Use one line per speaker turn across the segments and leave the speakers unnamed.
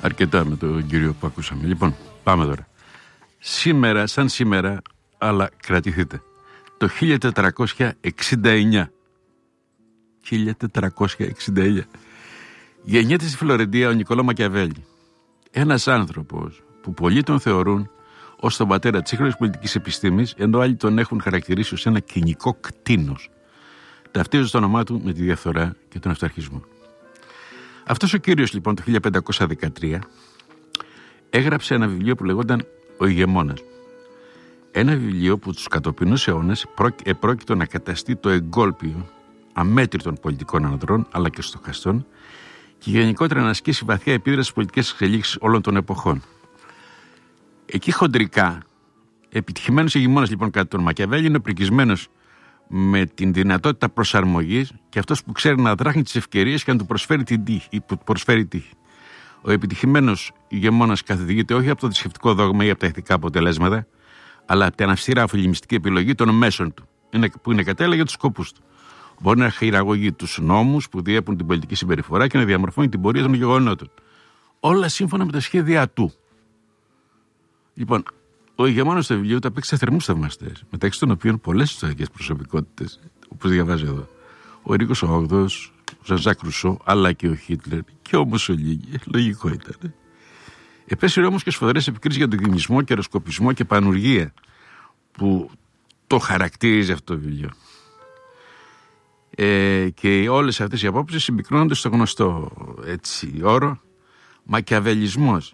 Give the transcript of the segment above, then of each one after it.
Αρκετά με τον κύριο που ακούσαμε. Λοιπόν, πάμε τώρα. Σήμερα, σαν σήμερα, αλλά κρατηθείτε. Το 1469. 1469. Γεννιέται στη Φλωρεντία ο Νικολό Μακιαβέλη. Ένας άνθρωπος που πολλοί τον θεωρούν ως τον πατέρα της σύγχρονης πολιτικής επιστήμης, ενώ άλλοι τον έχουν χαρακτηρίσει ως ένα κοινικό κτήνος. Ταυτίζοντας το όνομά του με τη διαφθορά και τον αυταρχισμό. Αυτός ο κύριος λοιπόν το 1513 έγραψε ένα βιβλίο που λεγόταν «Ο Ηγεμόνας». Ένα βιβλίο που τους κατοπινούς αιώνες επρόκειτο να καταστεί το εγκόλπιο αμέτρητων πολιτικών ανδρών αλλά και στοχαστών και γενικότερα να ασκήσει βαθιά επίδραση στις πολιτικές εξελίξεις όλων των εποχών. Εκεί χοντρικά, επιτυχημένος ηγεμόνας λοιπόν κατά τον Μακιαβέλη είναι ο πρικισμένος με την δυνατότητα προσαρμογής και αυτός που ξέρει να δράχνει τις ευκαιρίες και να του προσφέρει την τύχη ή που προσφέρει τύχη. Ο επιτυχημένος ηγεμόνας καθοδηγείται όχι από το θρησκευτικό δόγμα ή από τα ηθικά αποτελέσματα, αλλά από την αυστηρά αφιλημιστική επιλογή των μέσων του, που είναι κατάλληλα για τους σκοπούς του. Μπορεί να χειραγωγεί τους νόμους που διέπουν την πολιτική συμπεριφορά και να διαμορφώνει την πορεία των γεγονότων. Όλα σύμφωνα με τα σχέδια του. Λοιπόν, ο ηγεμόνας του βιβλίου τα παίξει θερμούς θαυμαστές, μεταξύ των οποίων πολλές ιστορικές προσωπικότητες, όπως διαβάζει εδώ. Ο Ρίκος ο Όγδοος, ο Ζαν-Ζακ Ρουσό, αλλά και ο Χίτλερ και ο Μουσολίνι. Λογικό ήταν. Επέσυρε όμως και σφοδρές επικρίσεις για τον κινησμό, καιροσκοπισμό και πανουργία που το χαρακτήριζε αυτό το βιβλίο. Και όλες αυτές οι απόψεις συμπυκνώνονται στο γνωστό όρο μακιαβελισμός.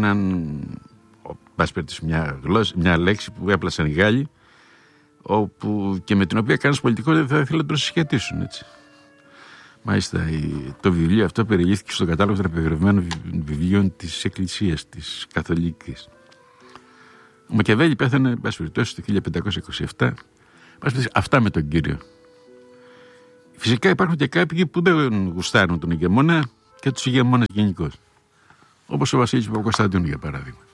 Μια λέξη που έπλασαν οι Γάλλοι, και με την οποία κανένας πολιτικός δεν θα ήθελε να τον συσχετίσουν, έτσι. Μάλιστα, το βιβλίο αυτό περιλήφθηκε στο κατάλογο των απαγορευμένων βιβλίων της Εκκλησίας, της Καθολικής. Ο Μακιαβέλη πέθανε, εν πάση περιπτώσει, το 1527. Αυτά με τον κύριο. Φυσικά υπάρχουν και κάποιοι που δεν γουστάρουν τον ηγεμόνα και τους ηγεμόνες γενικώς. Όπως ο Βασίλης Παπακοσταντίνου, για παράδειγμα.